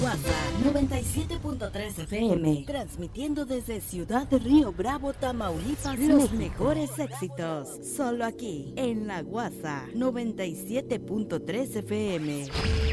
Guasa 97.3 FM, transmitiendo desde Ciudad de Río Bravo, Tamaulipas, los mejores éxitos, solo aquí en La Guasa 97.3 FM.